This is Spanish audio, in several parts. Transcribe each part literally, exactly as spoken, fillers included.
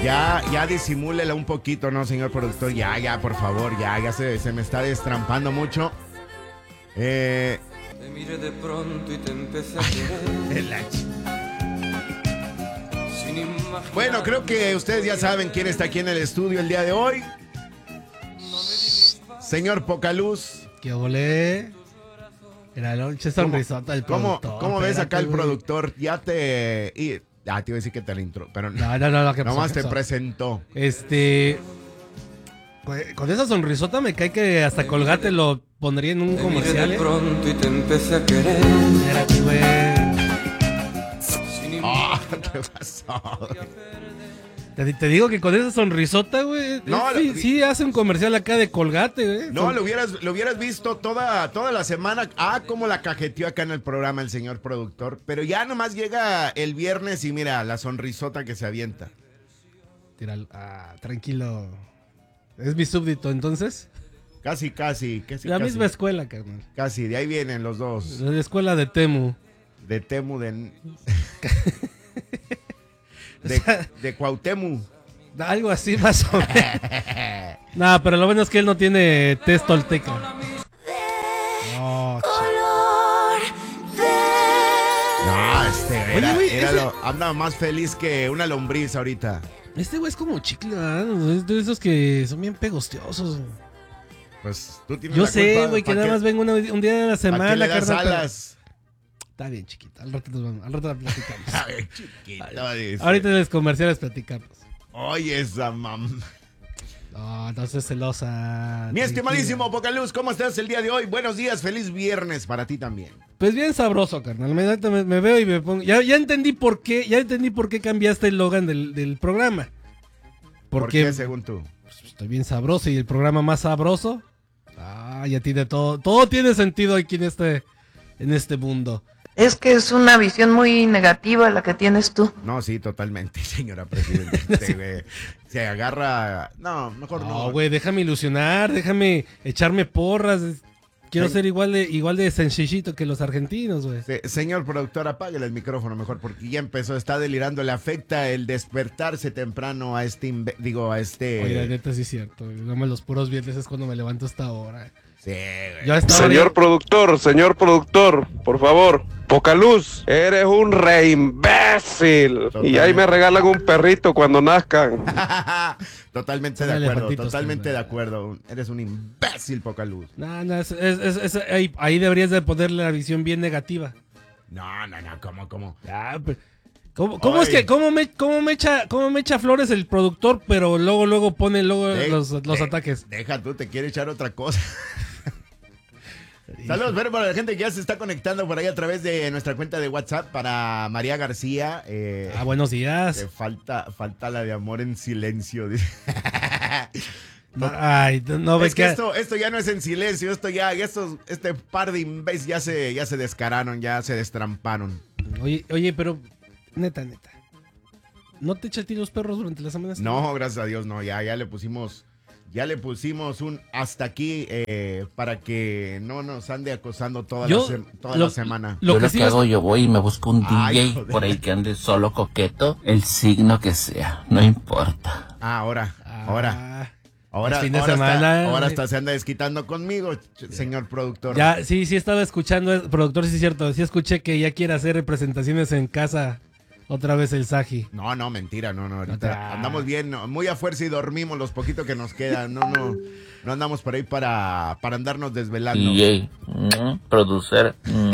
Ya, ya disimúlela un poquito, ¿no, señor productor? Ya, ya, por favor, ya, ya se, se me está destrampando mucho. Eh... Te miré de pronto y te empecé a querer. El H. Bueno, creo que ustedes ya saben quién está aquí en el estudio el día de hoy. Señor Pocaluz. ¿Qué volé? Era lonche sonrisota el ¿Cómo, productor. ¿cómo ves acá el güey. productor? Ya te... Y, ah, te iba a decir que te la intro, pero no. No, no, no. ¿Qué pasó, nomás qué te pasó? presentó. Este... Con esa sonrisota me cae que hasta Colgate lo pondría en un Te comercial, miré de ¿eh? pronto y te empecé a querer. Espérate, güey. Ah, ¿qué pasó? Te, te digo que con esa sonrisota, güey. No, sí, lo- sí hace un comercial acá de Colgate, güey. No, Son- lo hubieras, lo hubieras visto toda, toda la semana. Ah, cómo la cajeteó acá en el programa el señor productor. Pero ya nomás llega el viernes y mira la sonrisota que se avienta. Tíralo. Ah, tranquilo. Es mi súbdito, entonces. Casi, casi. casi La casi, misma escuela, carnal. Casi, de ahí vienen los dos. La escuela de Temu. De Temu, de... de, de Cuauhtemu. Algo así más o menos. Nah, pero lo bueno es que él no tiene test tolteca. No, No, este Oye, era, güey, era ese- lo- anda más feliz que una lombriz ahorita. este güey es como chicle, ¿verdad? Es de esos que son bien pegostiosos. Pues tú tienes Yo la sé, culpa, güey, que ¿pa' nada qué- más vengo una- un día de la ¿pa' qué semana, le das carnal, pero- alas? Está bien, chiquita. Al rato, nos vamos- al rato la platicamos. Ay, chiquito, dice. Ahorita en los comerciales platicamos. Oye, esa mam. No, entonces celosa. Mi tranquila. estimadísimo Pocaluz, ¿cómo estás el día de hoy? Buenos días, feliz viernes para ti también. Pues bien sabroso, carnal. Me, me, me veo y me pongo. Ya, ya entendí por qué, ya entendí por qué cambiaste el logan del, del programa. ¿Por Porque qué, según tú? pues, estoy bien sabroso y el programa más sabroso. Ah, ya tiene todo. Todo tiene sentido aquí en este, en este mundo. Es que es una visión muy negativa la que tienes tú. No, sí, totalmente, señora presidenta. Se, güey, se agarra... No, mejor no. No, güey, déjame ilusionar, déjame echarme porras. Quiero Sí. ser igual de, igual de sencillito que los argentinos, güey. Se- señor productor, apáguele el micrófono mejor porque ya empezó, está delirando. Le afecta el despertarse temprano a este... imbe- Digo, a este... Oye, neta, sí es cierto. güey. No me los puros viernes es cuando me levanto a esta hora. Sí, güey. Yo a esta hora Señor ya- productor, señor productor, por favor. Pocaluz, eres un re imbécil. Y ahí me regalan un perrito cuando nazcan. Totalmente Son de acuerdo, elefantitos, totalmente de carnal. acuerdo. Eres un imbécil, Pocaluz. No, no, es, es- es- es- ahí, ahí deberías de ponerle la visión bien negativa. No, no, no, ¿cómo, cómo? Ah, pero- ¿Cómo, cómo es Ay. que, cómo me, cómo me echa, cómo me echa flores el productor, pero luego, luego pone luego De- los, los de- ataques? Deja tú, te quiere echar otra cosa. Saludos, pero para la gente que ya se está conectando por ahí a través de nuestra cuenta de WhatsApp para María García. Eh, Ah, buenos eh, días. falta, falta la de amor en silencio. dice. No, ay, no ves Es que que esto, esto ya no es en silencio, esto ya, estos, este par de imbéciles ya se, ya se descararon, ya se destramparon. Oye, oye, pero neta, neta. ¿No te echa a ti los perros durante la semana? No, gracias a Dios, no, ya, ya le pusimos, ya le pusimos un hasta aquí eh, para que no nos ande acosando toda, Yo, la, se- toda lo- la semana. Lo Yo que lo sí que es- hago, yo voy y me busco un Ay, D J joder. por ahí que ande solo coqueto, el signo que sea, no importa. Ah, ahora, Ah, ahora, ahora, el fin de ahora, semana, hasta, ahora eh. hasta se anda desquitando conmigo, ch- señor productor. Ya, sí, sí estaba escuchando, eh, productor, sí es cierto. Sí escuché que ya quiere hacer representaciones en casa. Otra vez el Saji. No, no, mentira, no, no, ahorita Otra. andamos bien, no, muy a fuerza y dormimos los poquitos que nos quedan, no, no, no andamos por ahí para, para andarnos desvelando. D J, mm, producer, mm.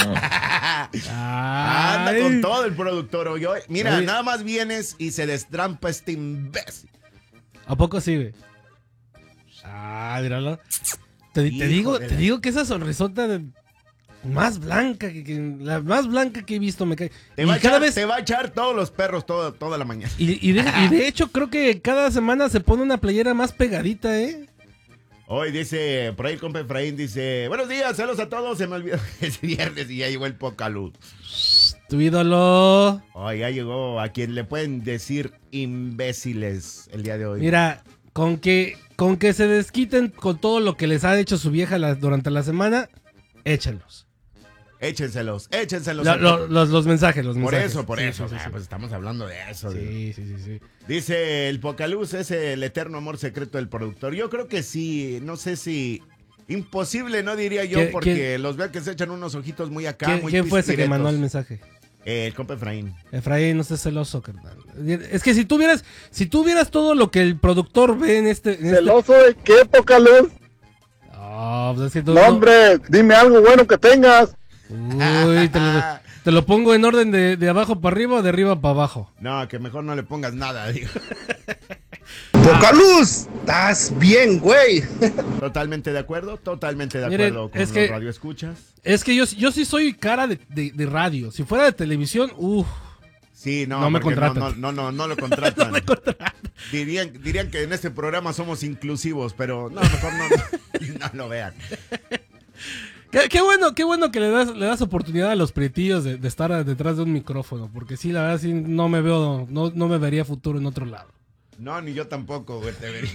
Anda Ay. con todo el productor hoy. hoy. Mira, Oye. nada más vienes y se destrampa este imbécil. ¿A poco sí, güey? Ah, míralo. Te, te Hijo digo, de te la- digo que esa sonrisota de- más blanca que, que- la más blanca que he visto me cae. Te y va, a cada echar, vez te va a echar todos los perros todo, toda la mañana. y, y de, y de hecho creo que cada semana se pone una playera más pegadita, ¿eh? Hoy dice, por ahí el compa Efraín dice, buenos días, saludos a todos, se me olvidó que es viernes y ya llegó el Pocaluz. Tu ídolo. Hoy ya llegó a quien le pueden decir imbéciles el día de hoy. Mira, con que con que se desquiten con todo lo que les ha hecho su vieja la- durante la semana, échenlos. Échenselos, échenselos. La- lo- los, los mensajes, los Por mensajes. eso, por Sí, eso. sí, sí, Ah, sí. pues estamos hablando de eso. de- Sí, sí, sí, sí. Dice el Pocaluz, es el eterno amor secreto del productor. Yo creo que sí, no sé si... Imposible, no diría yo, ¿Quién- porque quién- los veo que se echan unos ojitos muy acá, ¿Quién, muy quién fue ese que pispiretos. mandó el mensaje? Eh, el compa Efraín. Efraín, no estés celoso, carnal. Es que si tú vieras, si tú vieras todo lo que el productor ve en este... En este... ¿Celoso de qué, Pocaluz? No, pues es que tú- No, hombre, dime algo bueno que tengas. Uy, te lo, te lo pongo en orden de, de abajo para arriba o de arriba para abajo. No, que mejor no le pongas nada, digo. Pocaluz, estás bien, güey. Totalmente de acuerdo, totalmente de Miren, acuerdo con es los que- radioescuchas. Es que yo, yo sí soy cara de, de- de radio. Si fuera de televisión, uff. Sí, no, No me porque contratan. No, no, no, no lo contratan. No me contratan. Dirían, dirían que en este programa somos inclusivos, pero no, mejor no, no, no lo vean. Qué, qué bueno, qué bueno que le das, le das oportunidad a los prietillos de, de estar detrás de un micrófono. Porque sí, la verdad, sí, no me veo, no, no me vería futuro en otro lado. No, ni yo tampoco, güey, te vería.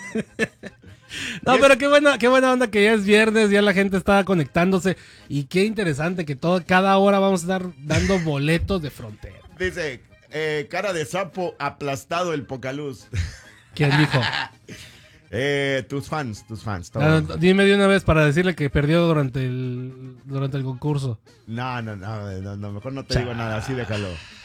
No, pero qué buena, qué buena onda que ya es viernes, ya la gente está conectándose. Y qué interesante que todo, cada hora vamos a estar dando boletos de frontera. Dice, eh, cara de sapo aplastado el Pocaluz. ¿Quién dijo? Eh, tus fans, tus fans. todos. Ah, dime de una vez para decirle que perdió durante el, durante el concurso. No, no, no, no, no, mejor no te Chale. digo nada, así déjalo.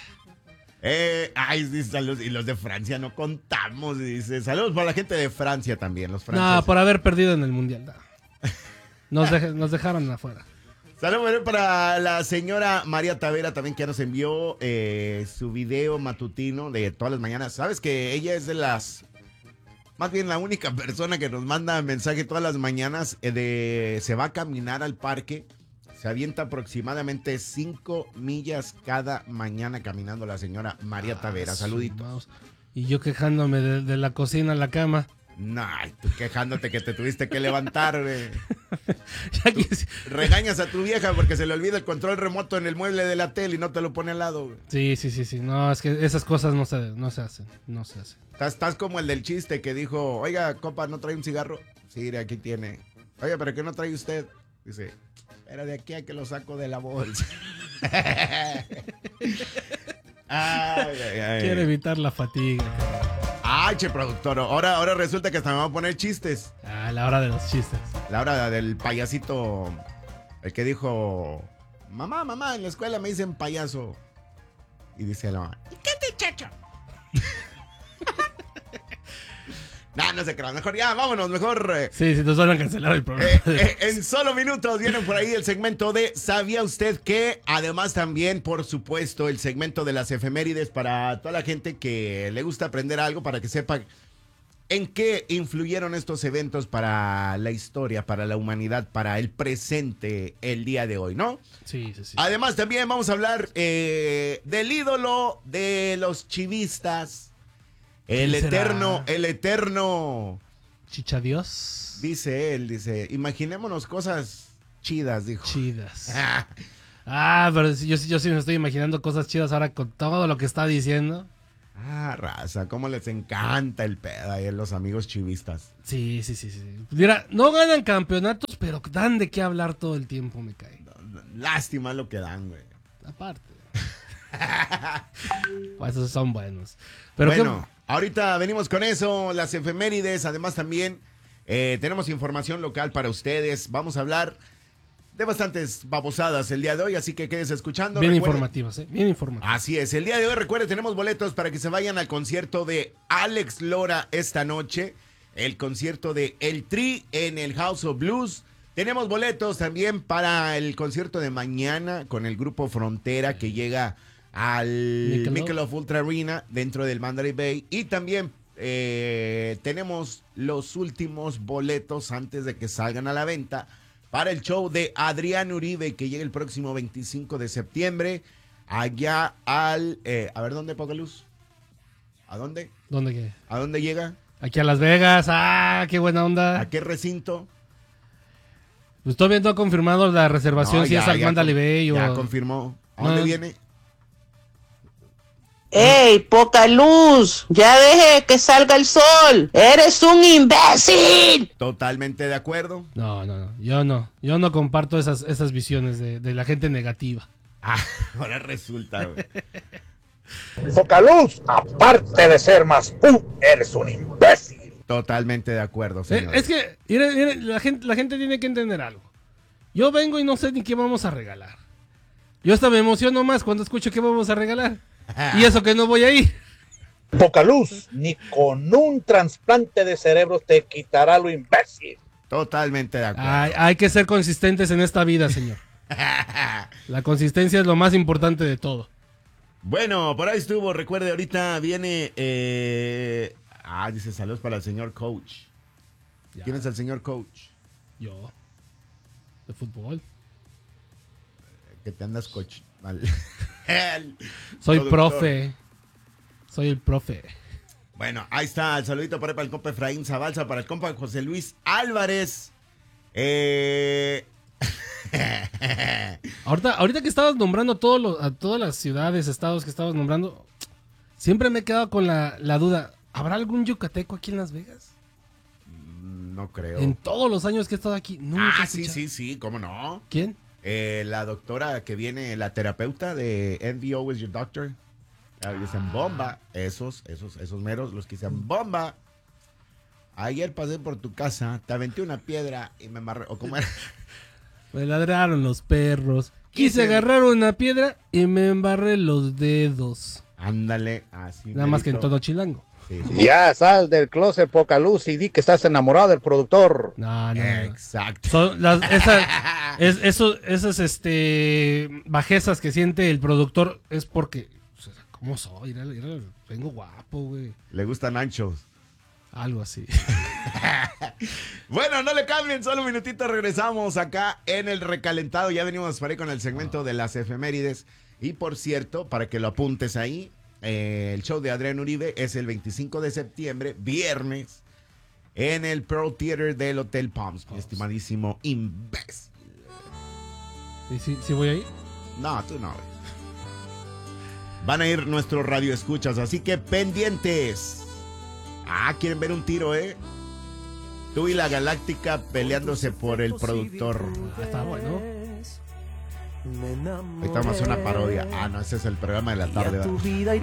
Eh, ay, dice, saludos. Y los de Francia no contamos, dice. Saludos para la gente de Francia también, los franceses. No, por haber perdido en el mundial. no. Nos, dej- nos dejaron afuera. Saludos para la señora María Tavera también, que ya nos envió eh, su video matutino de todas las mañanas. Sabes que ella es de las, más bien la única persona que nos manda mensaje todas las mañanas eh, de se va a caminar al parque. Se avienta aproximadamente cinco millas cada mañana caminando la señora María Tavera. Ah, Saluditos. mouse. Y yo quejándome de, de la cocina a la cama. No, tú quejándote que te tuviste que levantar, güey. Ya quisi- Regañas a tu vieja porque se le olvida el control remoto en el mueble de la tele y no te lo pone al lado, güey. Sí, sí, sí, sí. No, es que esas cosas no se, no se hacen. No se hacen. Estás, estás como el del chiste que dijo, oiga, compa, ¿no trae un cigarro? Sí, mire, aquí tiene. Oiga, ¿pero qué no trae usted? Dice, era de aquí a que lo saco de la bolsa. Ay, ay, ay. Quiere evitar la fatiga. Ay, che, productor. Ahora, ahora resulta que hasta me va a poner chistes. A la hora de los chistes. La hora del payasito, el que dijo, mamá, mamá, en la escuela me dicen payaso. Y dice la mamá, ¿y qué te chacho? No, no se crean. Mejor ya, vámonos, mejor. eh, Sí, sí, nos van a cancelar el programa. eh, eh, en solo minutos viene por ahí el segmento de ¿Sabía usted que? Además también, por supuesto, el segmento de las efemérides para toda la gente que le gusta aprender algo, para que sepa en qué influyeron estos eventos para la historia, para la humanidad, para el presente el día de hoy, ¿no? Sí, sí, sí. Además también vamos a hablar eh, del ídolo de los chivistas, el ¿Quién será? eterno, el eterno... Chicha Dios. Dice él, dice, imaginémonos cosas chidas, dijo. Chidas. Ah, pero sí, yo, sí- yo sí me estoy imaginando cosas chidas ahora con todo lo que está diciendo. Ah, raza, cómo les encanta el pedo ahí a los amigos chivistas. Sí, sí, sí, sí. Mira, no ganan campeonatos, pero dan de qué hablar todo el tiempo, me cae. Lástima lo que dan, güey. Aparte. Pues esos son buenos. Pero Bueno, ahorita venimos con eso, las efemérides, además también eh, tenemos información local para ustedes. Vamos a hablar de bastantes babosadas el día de hoy, así que quédese escuchando. bien Recuerde- informativos, ¿eh? Bien informativos. Así es, el día de hoy, recuerde, tenemos boletos para que se vayan al concierto de Alex Lora esta noche, el concierto de El Tri en el House of Blues. Tenemos boletos también para el concierto de mañana con el grupo Frontera que llega al Michelob. Michelob Ultra Arena dentro del Mandalay Bay. Y también eh, tenemos los últimos boletos antes de que salgan a la venta para el show de Adrián Uribe que llega el próximo veinticinco de septiembre allá al... eh, a ver, ¿dónde, Pocaluz? ¿A dónde? ¿Dónde qué? ¿A dónde llega? Aquí a Las Vegas. Ah, qué buena onda. ¿A qué recinto? Pues todavía no ha confirmado la reservación No, si ya, es al ya Mandalay con- Bay o... Ya confirmó. ¿A dónde No. viene? ¡Ey, poca luz! ¡Ya deje que salga el sol! ¡Eres un imbécil! Totalmente de acuerdo. No, no, no. Yo no. Yo no comparto esas, esas visiones de, de la gente negativa. Ah, ahora resulta, güey. Poca luz, aparte de ser más pum, eres un imbécil. Totalmente de acuerdo, Eh, señor. es que mire, mire, la, gente, la gente tiene que entender algo. Yo vengo y no sé ni qué vamos a regalar. Yo hasta me emociono más cuando escucho qué vamos a regalar. Y eso que no voy a ir. Poca luz, ni con un trasplante de cerebro te quitará lo imbécil. Totalmente de acuerdo. Hay, hay que ser consistentes en esta vida, señor. La consistencia es lo más importante de todo. Bueno, por ahí estuvo. Recuerde, ahorita viene. Eh... Ah, dice saludos para el señor coach. Ya. ¿Quién es el señor coach? Yo. De fútbol. Que te andas coach. Mal. Soy Productor. profe. Soy el profe. Bueno, ahí está el saludito por ahí para el compa Efraín Zabalza, para el compa José Luis Álvarez. Eh... Ahorita, ahorita que estabas nombrando todos los, a todas las ciudades, estados que estabas nombrando, siempre me he quedado con la, la duda. ¿Habrá algún yucateco aquí en Las Vegas? No creo. En todos los años que he estado aquí, nunca Ah, he sí, escuchado. sí, sí, cómo no. ¿Quién? Eh, la doctora que viene, la terapeuta de N V O is your doctor. Ah, dicen bomba. Esos, esos, esos meros, los que dicen bomba. Ayer pasé por tu casa, te aventé una piedra y me amarré. ¿O cómo era? Me ladraron los perros. Quise Quise- agarrar una piedra y me embarré los dedos. Ándale, así. Nada más que en merito. todo chilango. Sí, sí. Ya sal del closet, poca luz, y di que estás enamorado del productor. No, no, no. Exacto. Son las, esa- es- eso- esas este, bajezas que siente el productor es porque... o sea, ¿cómo soy? Mira, mira, vengo guapo, güey. Le gustan anchos. Algo así. Bueno, no le cambien, solo un minutito, regresamos acá en el recalentado. Ya venimos por ahí con el segmento de las efemérides. Y por cierto, para que lo apuntes ahí, eh, el show de Adrián Uribe es el veinticinco de septiembre, viernes, en el Pearl Theater del Hotel Palms, mi estimadísimo imbécil. ¿Y si, si voy ahí? No, tú no. güey. Van a ir nuestros radioescuchas, así que pendientes. Ah, quieren ver un tiro, ¿eh? Tú y la Galáctica peleándose por el productor. Ah, está bueno. Ahorita vamos a hacer una parodia. Ah, no, ese es el programa de la tarde. ¿verdad?